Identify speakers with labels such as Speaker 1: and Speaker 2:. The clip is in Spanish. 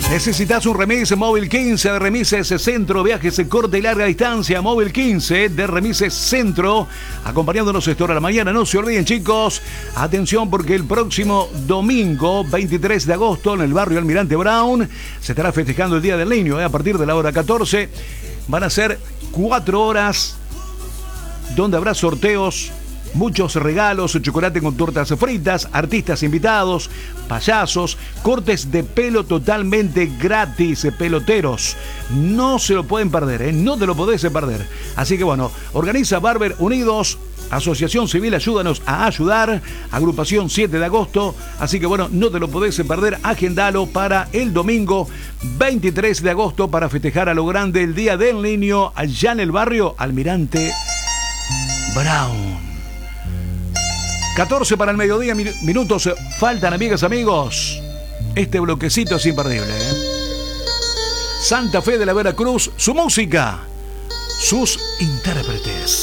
Speaker 1: ¿Necesitas un remis? Móvil 15 de Remises Centro, viajes corta y larga distancia. Móvil 15 de Remises Centro, acompañándonos esta hora de la mañana. No se olviden, chicos, atención, porque el próximo domingo 23 de agosto en el barrio Almirante Brown se estará festejando el Día del Niño, a partir de la hora 14. Van a ser 4 horas donde habrá sorteos, muchos regalos, chocolate con tortas fritas, artistas invitados, payasos, cortes de pelo totalmente gratis, peloteros. No se lo pueden perder, no te lo podés perder. Así que bueno, organiza Barber Unidos, Asociación Civil Ayúdanos a Ayudar, agrupación 7 de agosto. Así que bueno, no te lo podés perder, agendalo para el domingo 23 de agosto para festejar a lo grande el Día del Niño allá en el barrio Almirante Brown. 14 para el mediodía, minutos faltan, amigas, amigos. Este bloquecito es imperdible, Santa Fe de la Veracruz, su música, sus intérpretes.